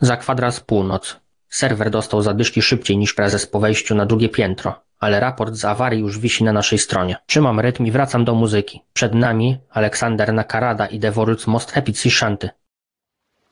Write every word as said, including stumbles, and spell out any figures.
Za kwadrans północ. Serwer dostał zadyszki szybciej niż prezes po wejściu na drugie piętro, ale raport z awarii już wisi na naszej stronie. Trzymam rytm i wracam do muzyki. Przed nami Aleksander Nakarada i Devorux Most Epic Shanty.